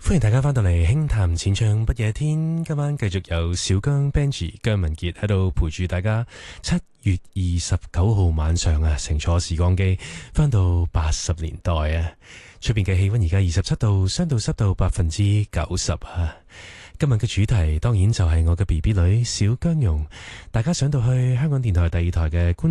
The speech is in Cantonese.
歡迎大家翻到嚟輕談淺唱不夜天，今晚繼續有小姜 Benji 姜文傑喺度陪住大家。7月29號晚上啊，乘坐時光機翻到80年代啊，出邊嘅氣溫而家27度，相對濕度90%啊。今日嘅主題當然就係我嘅 BB 女小姜蓉，大家上到去香港電台第2台嘅觀